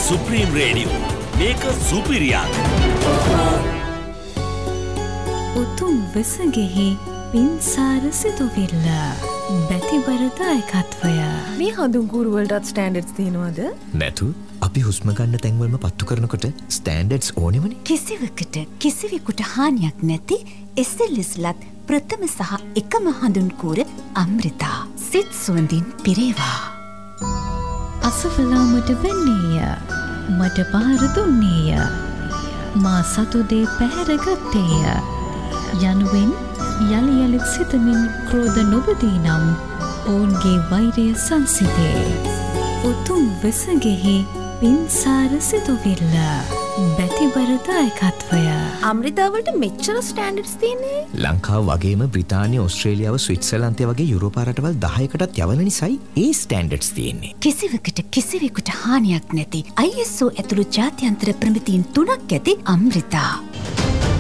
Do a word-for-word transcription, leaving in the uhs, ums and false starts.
Supreme Radio. මේක සුපිරියක්. උතුම් වෙසගෙහි පින්සාර සිතුවිල්ල බැතිබර දායකත්වය. මේ හඳුන් කූරු වලටත් ස්ටෑන්ඩඩ්ස් තියෙනවද? නැතු අපි හුස්ම ගන්න තැන්වලම පත්තු කරනකොට ස්ටෑන්ඩඩ්ස් ඕනෙමනේ. කිසිවකට කිසිවෙකුට හානියක් නැති එස් එල් එස් ලත් ප්‍රථම සහ එකම හඳුන් කූර අමෘතා. සිත් සුවඳින් පිරේවා. අසවලා මට වෙන්නේය, මට පාර දුන්නේය, මා සතුදේ පැහැරගත්තේය යනුවෙන් යළි යළිත් සිතමින් ක්‍රෝධ නොබදී නම් ඔවුන්ගේ වෛරය සංසිතේ. උතුම් වෙසගෙහි පින්සාර සිතුවිල්ල බැතිබර දායකත්වය. අමෘතාවලට මෙච්චර ස්ටෑන්ඩඩ්ස් තියෙන්නේ? ලංකාව වගේම බ්‍රිතාන්‍ය, ඕස්ට්‍රේලියාව, ස්විට්සර්ලන්තය වගේ යුරෝපා රටවල් දහයකටත් යවන නිසායි ඒ ස්ටෑන්ඩඩ්ස් තියෙන්නේ. කිසිවකට කිසිවෙකුට හානියක් නැති ආයි එස් ඕ ඇතුළු ජාත්‍යන්තර ප්‍රමිතීන් තුනක් ඇති අමෘතා.